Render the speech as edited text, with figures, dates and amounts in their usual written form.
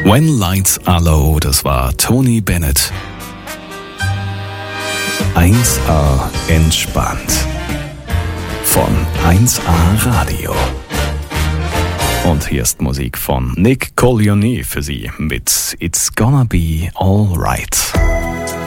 When Lights Are Low, das war Tony Bennett. 1A entspannt. Von 1A Radio. Und hier ist Musik von Nick Collioni für Sie mit It's Gonna Be Alright.